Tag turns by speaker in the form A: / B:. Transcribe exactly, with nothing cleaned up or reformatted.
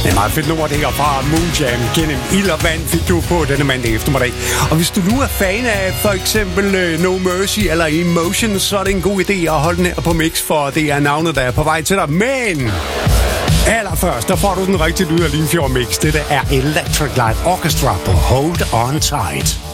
A: Det er meget fedt nummer, det her fra Moonjam. Gennem ild og vand fik du på denne mandag eftermiddag. Og hvis du nu er fan af for eksempel No Mercy eller Emotion, så er det en god idé at holde den her på mix, for det er navnet, der er på vej til dig. Men allerførst, der får du den rigtige lyd af Limfjord Mix. Det der er Electric Light Orchestra på Hold On Tight.